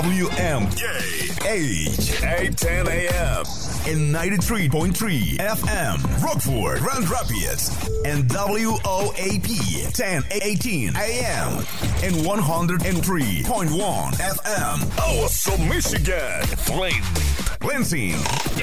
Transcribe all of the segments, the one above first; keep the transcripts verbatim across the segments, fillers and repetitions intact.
W M H eight ten A M and ninety-three point three F M Rockford, Grand Rapids, and W O A P ten eighteen A M and one oh three point one F M Awesome, Michigan, Flint, Lansing,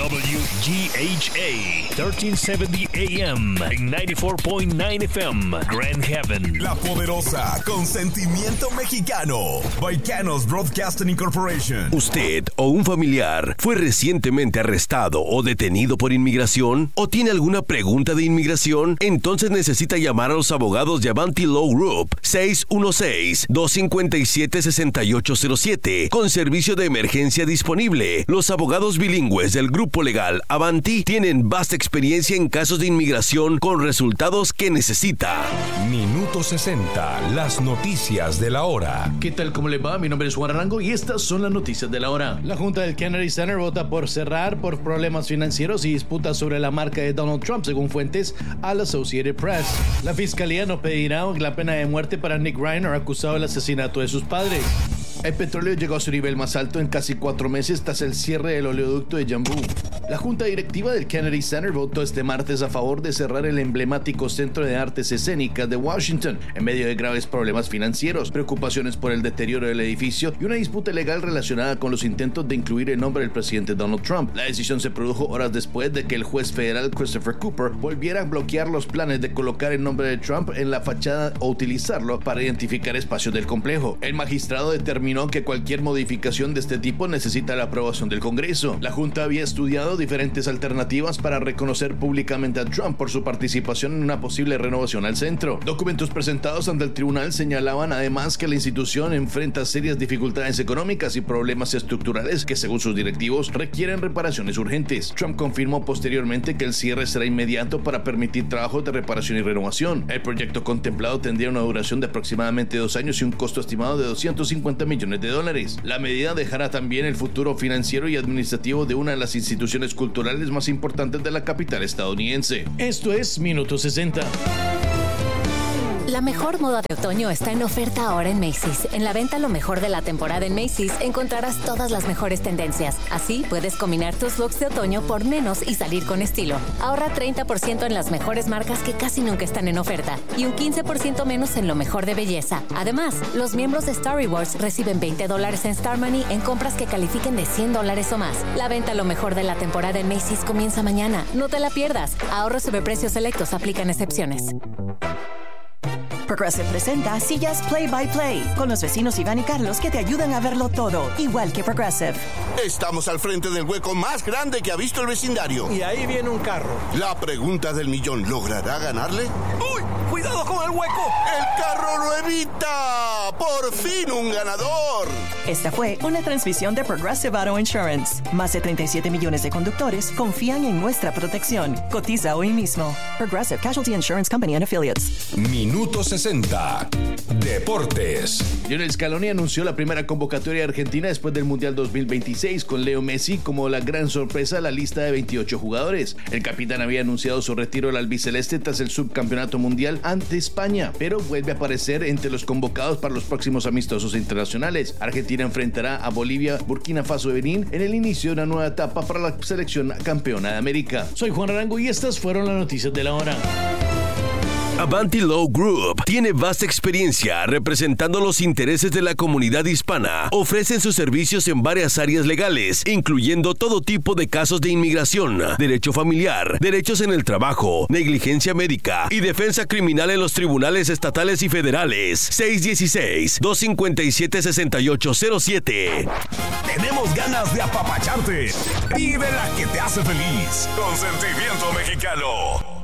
W G H A thirteen seventy A M and ninety-four point nine F M Grand Haven. La poderosa con sentimiento mexicano, Baicanos Broadcasting Incorporation. ¿Usted o un familiar fue recientemente arrestado o detenido por inmigración? ¿O tiene alguna pregunta de inmigración? Entonces necesita llamar a los abogados de Avanti Law Group seis uno seis, dos cinco siete, seis ocho cero siete con servicio de emergencia disponible. Los abogados bilingües del grupo legal Avanti tienen vasta experiencia en casos de inmigración con resultados que necesita. Minuto sesenta, las noticias de la hora. ¿Qué tal? ¿Cómo le va? Mi nombre es Juan Arango y estas son las noticias de la hora. La Junta del Kennedy Center vota por cerrar por problemas financieros y disputas sobre la marca de Donald Trump, según fuentes al Associated Press. La fiscalía no pedirá la pena de muerte para Nick Reiner, acusado del asesinato de sus padres. El petróleo llegó a su nivel más alto en casi cuatro meses tras el cierre del oleoducto de Yanbu. La junta directiva del Kennedy Center votó este martes a favor de cerrar el emblemático Centro de Artes Escénicas de Washington en medio de graves problemas financieros, preocupaciones por el deterioro del edificio y una disputa legal relacionada con los intentos de incluir el nombre del presidente Donald Trump. La decisión se produjo horas después de que el juez federal Christopher Cooper volviera a bloquear los planes de colocar el nombre de Trump en la fachada o utilizarlo para identificar espacios del complejo. El magistrado determinó que cualquier modificación de este tipo necesita la aprobación del Congreso. La Junta había estudiado diferentes alternativas para reconocer públicamente a Trump por su participación en una posible renovación al centro. Documentos presentados ante el tribunal señalaban además que la institución enfrenta serias dificultades económicas y problemas estructurales que, según sus directivos, requieren reparaciones urgentes. Trump confirmó posteriormente que el cierre será inmediato para permitir trabajos de reparación y renovación. El proyecto contemplado tendría una duración de aproximadamente dos años y un costo estimado de doscientos cincuenta millones de dólares. La medida dejará también el futuro financiero y administrativo de una de las instituciones culturales más importantes de la capital estadounidense. Esto es Minuto sesenta. La mejor moda de otoño está en oferta ahora en Macy's. En la venta lo mejor de la temporada en Macy's encontrarás todas las mejores tendencias. Así puedes combinar tus looks de otoño por menos y salir con estilo. Ahorra treinta por ciento en las mejores marcas que casi nunca están en oferta y un quince por ciento menos en lo mejor de belleza. Además, los miembros de Star Rewards reciben veinte dólares en Star Money en compras que califiquen de cien dólares o más. La venta lo mejor de la temporada en Macy's comienza mañana. No te la pierdas. Ahorros sobre precios selectos, aplican excepciones. Progressive presenta Sillas Play by Play con los vecinos Iván y Carlos que te ayudan a verlo todo, igual que Progressive. Estamos al frente del hueco más grande que ha visto el vecindario. Y ahí viene un carro. La pregunta del millón, ¿logrará ganarle? ¡Uy! ¡Cuidado con el hueco! ¡El carro lo evita! ¡Por fin un ganador! Esta fue una transmisión de Progressive Auto Insurance. Más de treinta y siete millones de conductores confían en nuestra protección. Cotiza hoy mismo. Progressive Casualty Insurance Company and Affiliates. Minuto sesenta. Deportes. Lionel Scaloni anunció la primera convocatoria de Argentina después del Mundial dos mil veintiséis, con Leo Messi como la gran sorpresa de la lista de veintiocho jugadores. El capitán había anunciado su retiro del albiceleste tras el subcampeonato mundial ante España, pero vuelve a aparecer entre los convocados para los próximos amistosos internacionales. Argentina enfrentará a Bolivia, Burkina Faso y Benín en el inicio de una nueva etapa para la selección campeona de América. Soy Juan Arango y estas fueron las noticias de la hora. Avanti Law Group tiene vasta experiencia representando los intereses de la comunidad hispana. Ofrecen sus servicios en varias áreas legales, incluyendo todo tipo de casos de inmigración, derecho familiar, derechos en el trabajo, negligencia médica y defensa criminal en los tribunales estatales y federales. seis uno seis, dos cinco siete, seis ocho cero siete. Tenemos ganas de apapacharte. Vive la que te hace feliz. Con sentimiento mexicano.